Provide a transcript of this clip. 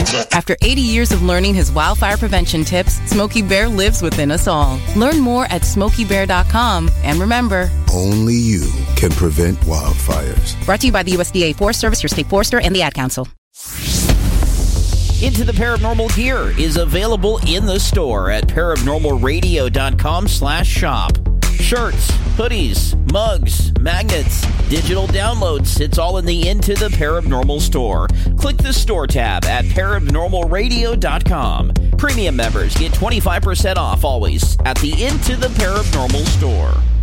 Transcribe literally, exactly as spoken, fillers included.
After eighty years of learning his wildfire prevention tips, Smokey Bear lives within us all. Learn more at smokey bear dot com. And remember, only you can prevent wildfires. Brought to you by the U S D A Forest Service, your state forester, and the Ad Council. Into the Paranormal gear is available in the store at paranormal radio dot com slash shop. Shirts, hoodies, mugs, magnets, digital downloads, it's all in the Into the Paranormal store. Click the store tab at paranormal radio dot com. Premium members get twenty-five percent off always at the Into the Paranormal store.